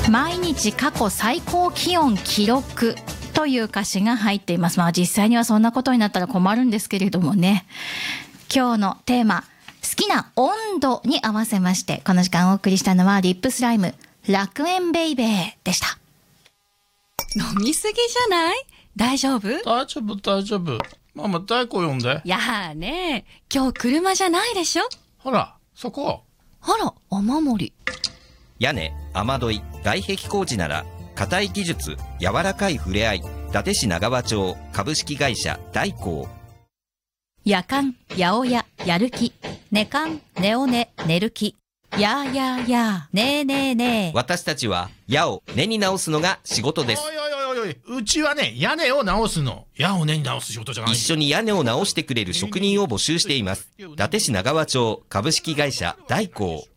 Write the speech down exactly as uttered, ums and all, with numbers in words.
毎日過去最高気温記録という歌詞が入っています。まあ実際にはそんなことになったら困るんですけれどもね。今日のテーマ、好きな温度に合わせましてこの時間お送りしたのはリップスライム楽園ベイベーでした。 飲みすぎじゃない？大丈夫？ 大丈夫大丈夫。ママ大根呼んで。 いやーね、今日車じゃないでしょ。 ほらそこ。 あら、雨漏り。 屋根、雨どい、外壁工事なら硬い技術、柔らかい触れ合い。伊達市長川町株式会社大光。 夜間、やおや、やる気。寝間、寝おね、寝る気。やーやーやー、ねえねえねえ。 私たちは矢を根に直すのが仕事です。 おいおいおいおい、うちはね屋根を直すの。矢を根に直す仕事じゃない。 一緒に屋根を直してくれる職人を募集しています。伊達市長川町株式会社大光。